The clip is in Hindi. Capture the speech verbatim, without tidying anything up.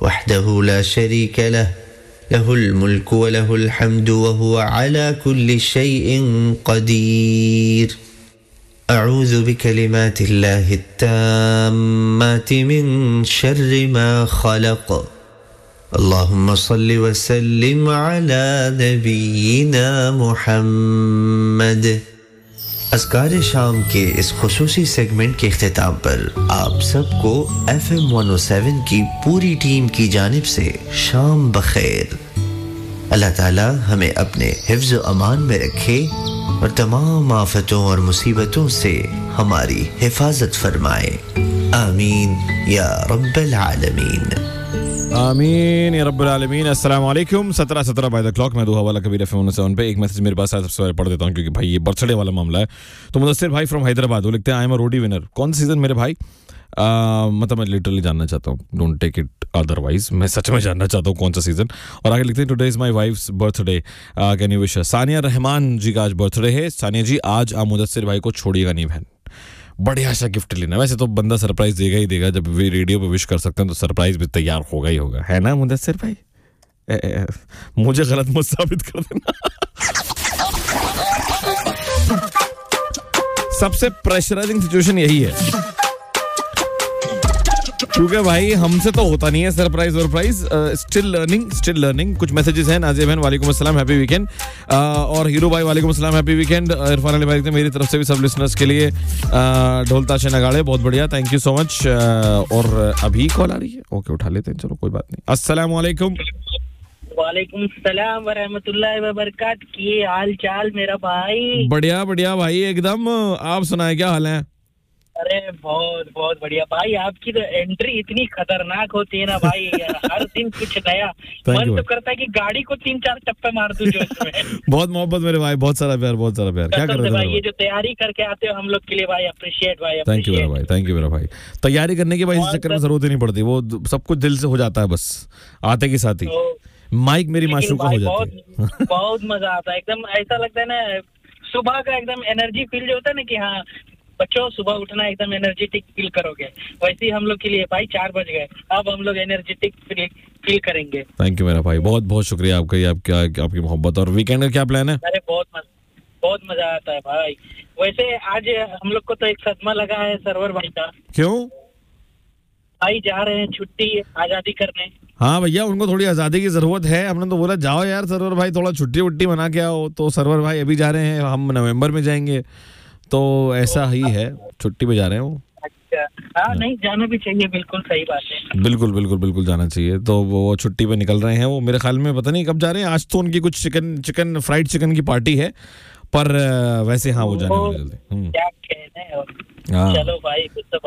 वहदहु ला शरीक लह लहुल मुल्कु व लहुल हम्दु व हुवा अला कुल्लि शैइन क़दीर। अऊज़ु बिकलिमातिल्लाहि त्ताम्माति मिन शर्रि मा खलक़। अल्लाहुम्मा सल्लि व सल्लिम अला नबीना मुहम्मद। अस्कार शाम के इस खुसूसी सेगमेंट के इख्तिताम पर आप सबको F M one O seven की पूरी टीम की जानिब से शाम बखैर। अल्लाह ताला हमें अपने हिफ्ज़ व अमान में रखे और तमाम आफतों और मुसीबतों से हमारी हिफाजत फरमाए। आमीन या रब्बल आलमीन। आमीन या रब्बुल आलमीन। अस्सलाम वालेकुम। सत्रह सत्रह बाय द क्लॉक। मैं दूहा वाला कबीर एफएम सेवन पे एक मैसेज मेरे पास आया, सबसे पहले पढ़ देता हूँ क्योंकि भाई ये बर्थडे वाला मामला है। तो मुदस्सिर भाई फ्रॉम हैदराबाद, वो लिखते हैं आई एम अ रोडी विनर। कौन सा सीजन मेरे भाई? आ, मतलब मैं लिटरली जानना चाहता हूँ, डोंट टेक इट अदरवाइज, मैं सच में जानना चाहता हूँ कौन सा सीजन। और आगे लिखते हैं today is my wives birthday, can you wish her. Sania Rahman जी का आज बर्थडे है। सानिया जी आज आप मुदस्सिर भाई को छोड़िएगा नहीं बहन, बढ़िया सा गिफ्ट लेना। वैसे तो बंदा सरप्राइज देगा ही देगा, जब वे रेडियो पे विश कर सकते हैं तो सरप्राइज भी तैयार होगा ही होगा, है ना मुदस्सिर भाई? ए, ए, मुझे गलत मत साबित कर देना। सबसे प्रेशराइजिंग सिचुएशन यही है क्योंकि भाई हमसे तो होता नहीं है surprise वरप्राइज। Still learning still learning. कुछ मैसेजेस हैं। नाजिया बहन वालेकुम अस्सलाम, हैप्पी वीकेंड। और हीरो भाई वालेकुम अस्सलाम, हैप्पी वीकेंड। इरफान अली भाई मेरी तरफ से भी सब लिसनर्स के लिए ढोल ताशे नगाड़े, बहुत बढ़िया, थैंक यू सो मच। और अभी कॉल आ रही है, ओके उठा लेते हैं, चलो कोई बात नहीं। अस्सलाम वालेकुम। वालेकुम सलाम व रहमतुल्लाहि व बरकात। की हाल चाल मेरा भाई? बढ़िया बढ़िया भाई एकदम। आप सुनाए क्या हाल है? अरे बहुत बहुत बढ़िया भाई। आपकी तो एंट्री इतनी खतरनाक होती है ना भाई, हर दिन कुछ नया। मन तो करता है कि गाड़ी को तीन चार टप्पे मार दूं जो इसमें। बहुत मोहब्बत मेरे भाई, बहुत सारा प्यार, बहुत सारा प्यार। क्या कर रहे हो भाई? ये जो तैयारी करके आते हो हम लोग के लिए भाई, अप्रिशिएट भाई। थैंक यू मेरा भाई, थैंक यू मेरा भाई। तैयारी करने की भाई इस चक्कर में जरूरत ही नहीं पड़ती, वो सब कुछ दिल से हो जाता है बस आते के साथ ही। माइक मेरी माशूका हो जाती है। बहुत मजा आता है, एकदम ऐसा लगता है ना सुबह का एकदम एनर्जी फील जो होता है ना कि हाँ बच्चों सुबह उठना एकदम एनर्जेटिक फील करोगे, वैसे ही हम लोग के लिए भाई चार बज गए, अब हम लोग एनर्जेटिक फील फील करेंगे। थैंक यू मेरा भाई, बहुत बहुत शुक्रिया आपका, आपका आपकी मोहब्बत। और वीकेंड का क्या प्लान है? अरे बहुत मजा बहुत मजा आता है भाई। वैसे आज हम लोग को तो एक सदमा लगा है सरवर भाई का। क्यों भाई? जा रहे हैं छुट्टी आजादी करने। हाँ भैया, उनको थोड़ी आजादी की जरूरत है। हमने तो बोला जाओ यार सरवर भाई, थोड़ा छुट्टी वुट्टी मना के आओ। तो सरवर भाई अभी जा रहे हैं, हम नवंबर में जाएंगे, तो ऐसा ही है, छुट्टी पे जा रहे हैं वो। अच्छा हाँ, नहीं जाना भी चाहिए, बिल्कुल सही बात है। बिल्कुल बिल्कुल बिल्कुल जाना चाहिए। तो वो छुट्टी पे निकल रहे हैं, वो मेरे ख्याल में पता नहीं कब जा रहे हैं। आज तो उनकी कुछ चिकन चिकन फ्राइड चिकन की पार्टी है, पर वैसे हाँ वो जाने वाले जल्दी। क्या कहने हैं। चलो भाई कुछ तो